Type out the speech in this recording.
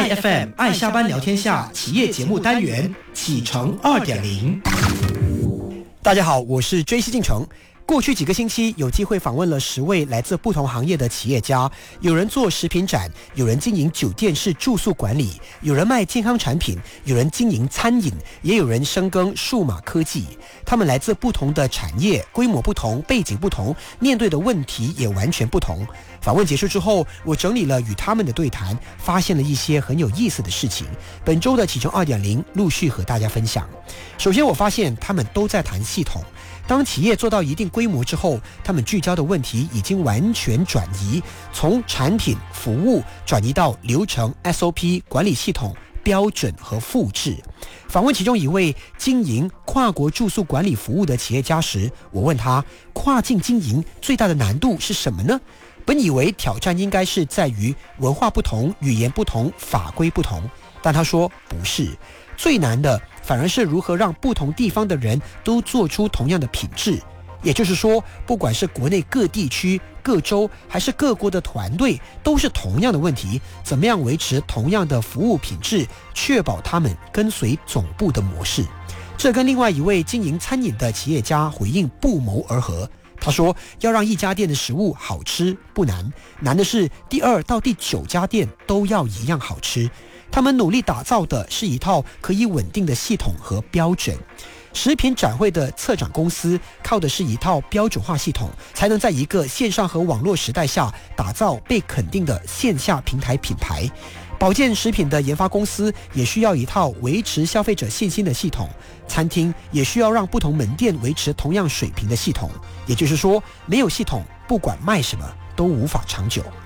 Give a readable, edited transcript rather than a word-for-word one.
IFM 爱下班聊天下企业节目单元启程2.0。 大家好，我是追西进城。过去几个星期，有机会访问了10位来自不同行业的企业家，有人做食品展，有人经营酒店式住宿管理，有人卖健康产品，有人经营餐饮，也有人深耕数码科技。他们来自不同的产业，规模不同，背景不同，面对的问题也完全不同。访问结束之后，我整理了与他们的对谈，发现了一些很有意思的事情。本周的启程2.0陆续和大家分享。首先，我发现他们都在谈系统。当企业做到一定规模之后，他们聚焦的问题已经完全转移，从产品服务转移到流程 SOP 管理系统标准和复制。访问其中一位经营跨国住宿管理服务的企业家时，我问他跨境经营最大的难度是什么呢？本以为挑战应该是在于文化不同、语言不同、法规不同，但他说不是，最难的反而是如何让不同地方的人都做出同样的品质。也就是说，不管是国内各地区、各州，还是各国的团队，都是同样的问题：怎么样维持同样的服务品质，确保他们跟随总部的模式。这跟另外一位经营餐饮的企业家回应不谋而合。他说，要让一家店的食物好吃不难，难的是第2到第9家店都要一样好吃。他们努力打造的是一套可以稳定的系统和标准。食品展会的策展公司靠的是一套标准化系统，才能在一个线上和网络时代下打造被肯定的线下平台品牌。保健食品的研发公司也需要一套维持消费者信心的系统，餐厅也需要让不同门店维持同样水平的系统。也就是说，没有系统，不管卖什么都无法长久。